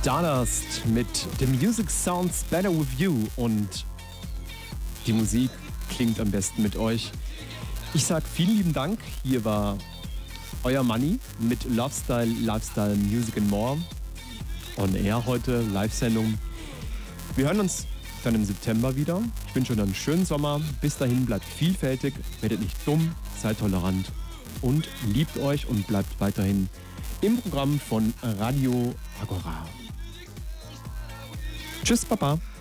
Stardust mit The Music Sounds Better With You und die Musik klingt am besten mit euch. Ich sag vielen lieben Dank. Hier war euer Manni mit Lovestyle, Lifestyle, Music and More. On Air heute, Live-Sendung. Wir hören uns dann im September wieder. Ich wünsche euch einen schönen Sommer. Bis dahin bleibt vielfältig, werdet nicht dumm, seid tolerant und liebt euch und bleibt weiterhin im Programm von Radio Agora. Tschüss, Papa.